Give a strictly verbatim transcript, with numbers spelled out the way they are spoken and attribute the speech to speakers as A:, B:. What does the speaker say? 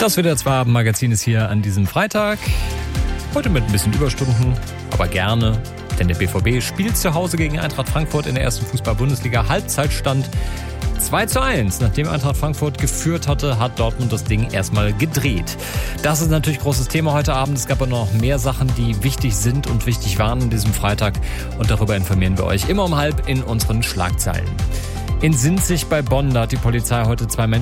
A: Das W D R zwei Abendmagazin ist hier an diesem Freitag. Heute mit ein bisschen Überstunden, aber gerne. Denn der B V B spielt zu Hause gegen Eintracht Frankfurt in der ersten Fußball-Bundesliga. Halbzeitstand zwei zu eins. Nachdem Eintracht Frankfurt geführt hatte, hat Dortmund das Ding erstmal gedreht. Das ist natürlich großes Thema heute Abend. Es gab aber noch mehr Sachen, die wichtig sind und wichtig waren an diesem Freitag. Und darüber informieren wir euch immer um halb in unseren Schlagzeilen. In Sinzig bei Bonn, da hat die Polizei heute zwei Menschen